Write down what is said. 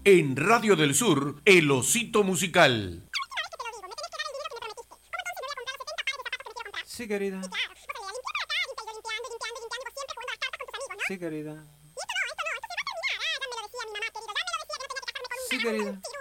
En Radio del Sur, El Osito Musical. Sí, querida. Sí, querida. Sí, querida.